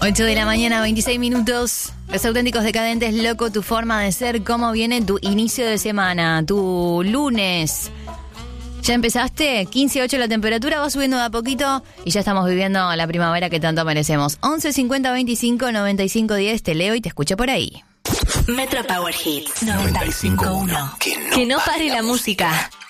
8 de la mañana, 26 minutos. Los Auténticos Decadentes, loco, tu forma de ser. ¿Cómo viene tu inicio de semana? Tu lunes. ¿Ya empezaste? 15-8 la temperatura, va subiendo de a poquito y ya estamos viviendo la primavera que tanto merecemos. 11 50 25 95 10, te leo y te escucho por ahí. Metro Power Hits 95.1. Que no pare la música.